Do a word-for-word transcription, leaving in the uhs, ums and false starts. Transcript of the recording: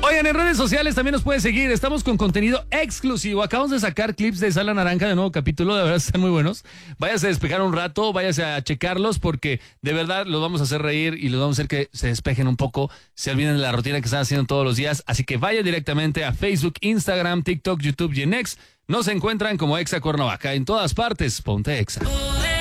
Oigan, en redes sociales también nos pueden seguir. Estamos con contenido exclusivo. Acabamos de sacar clips de Sala Naranja de nuevo capítulo. De verdad están muy buenos. Váyase a despejar un rato, váyase a checarlos porque de verdad los vamos a hacer reír y los vamos a hacer que se despejen un poco, se olviden de la rutina que están haciendo todos los días. Así que vaya directamente a Facebook, Instagram, TikTok, YouTube y en X. Nos encuentran como Exa Cuernavaca en todas partes. Ponte Exa.